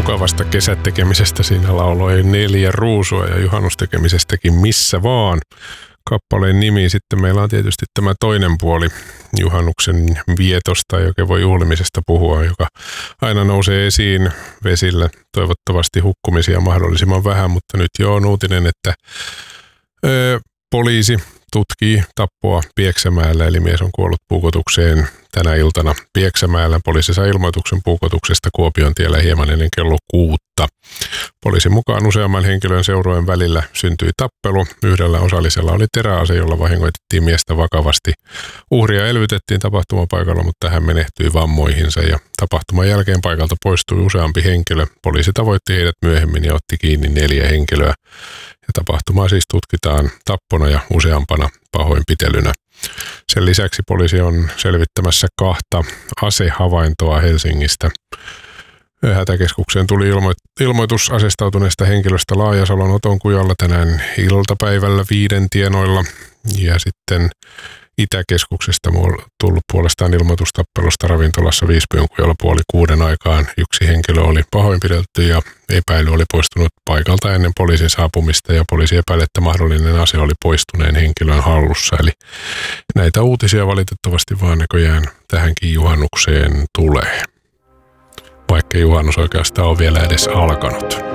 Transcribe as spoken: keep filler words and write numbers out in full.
mukavasta kesätekemisestä siinä lauloi Neljä ruusua ja juhannustekemisestäkin Missä vaan. Kappaleen nimi. Sitten meillä on tietysti tämä toinen puoli juhannuksen vietosta, joka voi juhlimisesta puhua, joka aina nousee esiin vesillä. Toivottavasti hukkumisia mahdollisimman vähän, mutta nyt jo on uutinen, että ö, poliisi tutkii tappoa Pieksämäellä, eli mies on kuollut puukotukseen tänä iltana Pieksämäellä. Poliisi sai ilmoituksen puukotuksesta Kuopion tiellä hieman ennen kello kuutta. Poliisin mukaan useamman henkilön seurojen välillä syntyi tappelu. Yhdellä osallisella oli teräase, jolla vahingoitettiin miestä vakavasti. Uhria elvytettiin tapahtumapaikalla, mutta hän menehtyi vammoihinsa ja tapahtuman jälkeen paikalta poistui useampi henkilö. Poliisi tavoitti heidät myöhemmin ja otti kiinni neljä henkilöä. Ja tapahtumaa siis tutkitaan tappona ja useampana pahoinpitelynä. Sen lisäksi poliisi on selvittämässä kahta asehavaintoa Helsingistä. Hätäkeskukseen tuli ilmo- ilmoitus asestautuneesta henkilöstä Laajasalon Otonkujalla tänään iltapäivällä viiden tienoilla. Ja sitten Itäkeskuksesta tullut puolestaan ilmoitus tappelusta ravintolassa Viispyönkujalla puoli kuuden aikaan. Yksi henkilö oli pahoinpidelty ja epäily oli poistunut paikalta ennen poliisin saapumista ja poliisi epäili, että mahdollinen ase oli poistuneen henkilön hallussa. Eli näitä uutisia valitettavasti vaan näköjään tähänkin juhannukseen tulee, vaikka juhannus oikeastaan on vielä edes alkanut.